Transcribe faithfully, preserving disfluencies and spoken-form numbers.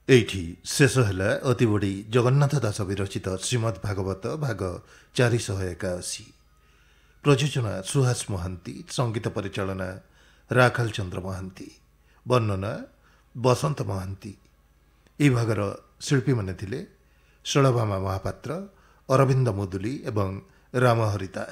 ଏଇଠି ଶେଷ ହେଲା ଅତି ବଡ଼ି ଜଗନ୍ନାଥ ଦାସ ବିରଚିତ ଶ୍ରୀମଦ୍ ଭାଗବତ ଭାଗ ଚାରିଶହ ଏକାଅଶୀ। ପ୍ରଯୋଜନା ସୁହାସ ମହାନ୍ତି, ସଙ୍ଗୀତ ପରିଚାଳନା ରାଖାଲ ଚନ୍ଦ୍ର ମହାନ୍ତି, ବର୍ଣ୍ଣନା ବସନ୍ତ ମହାନ୍ତି। ଏହି ଭାଗର ଶିଳ୍ପୀମାନେ ଥିଲେ ଶୈଳଭାମା ମହାପାତ୍ର, ଅରବିନ୍ଦ ମୁଦୁଲି ଏବଂ ରାମ ହରିଦାସ।